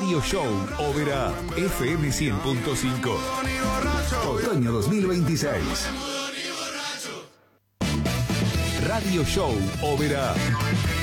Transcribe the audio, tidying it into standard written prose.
Radio Show Oberá FM 100.5. Otoño 2026. Radio Show Oberá.